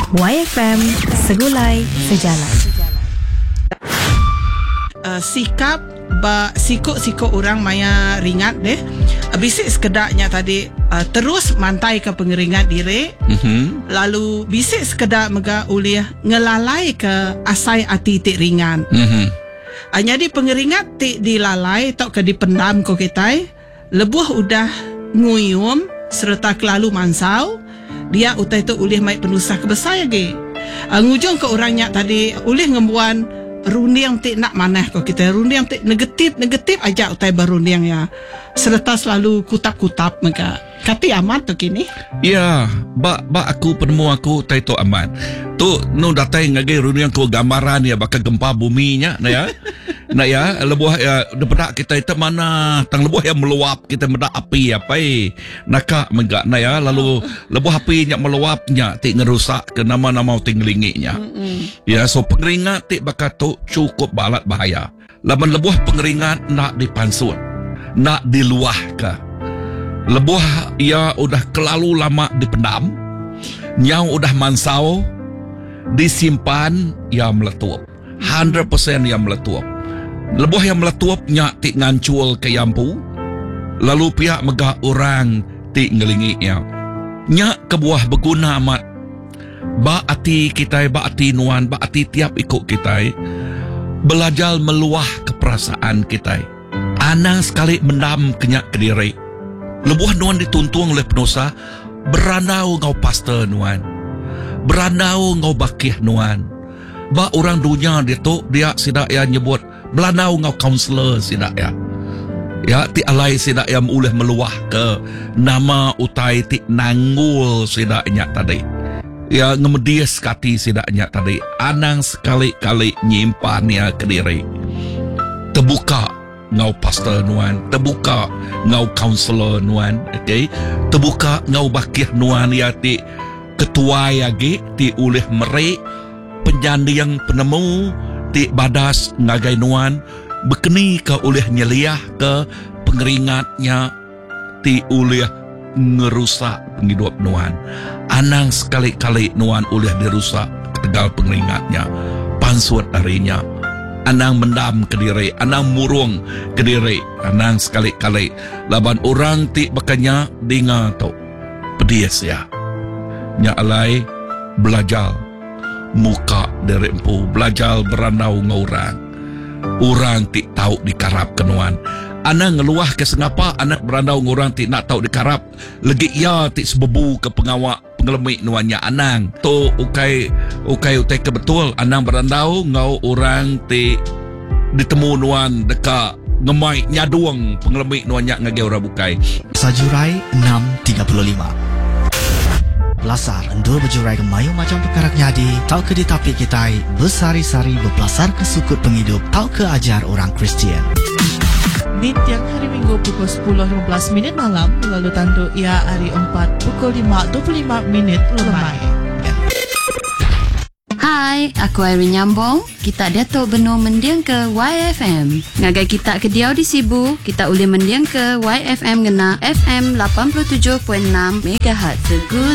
YFM, segulai sejalan. Sikap sikut orang maya ringat deh. Bisik sekedaknya tadi terus mantai ke pengeringat diri. Lalu bisik sekedar mega uliah ngelalai ke asai ati tik ringan. Jadi pengeringat tik dilalai atau ke dipendam ko kita. Lebuh udah nguyum serta kelalu mansau. Dia utai tu ulih mai penusah kebesar lagi. Ngujung ke orangnya tadi ulih ngembuan rundiang tik nak manah kau kita rundiang tik negatif aja utai berundiang ya serta selalu kutap mereka kati amat tu kini ya ba aku penemu aku tai tu amat tu no datai ngage rundiang ko gambaran ya bakal gempa buminya na ya na ya lebuh ya depada kita itu mana tang lebuh yang meluap kita meda api apa naka megak na ya lalu lebuh api nya meluapnya tik ngerusak ke nama-nama tinglinginya ya so pengeringat tik bakal tu cukup balat bahaya. Laban lebuh pengeringat nak dipansut, nak diluah ke. Lebuh ia udah kelalu lama dipendam, nyau udah mansau, disimpan ia meletup. 100% ia meletup. Lebuh yang meletup nyak tik ngancul ke yampu, lalu pihak megah orang tik ngelingi ia. Nyak kebuah berguna amat. Ba ati kita, ba ati nuan, ba ati tiap ikut kita belajar meluah keperasaan kita. Anang sekali mendam kenyak ke diri. Lebuh nuan dituntung oleh penusa, beranau ngau pastor nuan, beranau ngau bakih nuan. Ba orang dunia dia tu dia sidak ya nyebut beranau ngau counselor sidak ya. Ya ti alai sidak yang boleh meluah ke nama utai ti nanggul sidaknya tadi. Ya ngemedias kati sidaknya tadi anang sekali-kali nyimpannya ke diri terbuka ngau pastor nuan terbuka ngau counselor nuan okay? Terbuka ngau bakih nuan ya ti ketua yagi ti ulih merik penjandiang penemu ti badas ngagai nuan bekeni ke ulih nyeliah ke pengeringatnya ti ulih ngerusak penghidup nuan. Anang sekali-kali nuan ulih dirusak ketegal pengeringatnya. Pansut harinya. Anang mendam ke diri. Anang murung ke diri. Anang sekali-kali. Laban orang ti bakanya dengar tu. Pedias ya. Nya alai belajar. Muka dari empu. Belajar beranau ngorang. Orang ti tahu dikarap ke nuan. Anak ngeluah ke sengapa anak berandau ngorang ti nak tahu dikarap lagi ya ti sebebu ke pengawak pengelemik nuannya anang tu ukai ke betul anang berandau ngau orang ti ditemu nuan deka ngemai nyaduang pengelemik nuannya ngage orang bukai Sajurai 6.35 Lasar endul berjurai kemayu macam perkara nyadi tau ke ditapi kita bersari-sari berpelasar ke sukut penghidup tau ke ajar orang Kristian di tiap hari Minggu pukul 10.15 malam lalu tandu ia hari 4 pukul 5.25 lemai. Hai, aku Irene Nyambong. Kita datuk benua mendiang ke YFM. Ngagai kita ke Diau di Sibu, kita boleh mendiang ke YFM ngena FM 87.6 MHz. Segul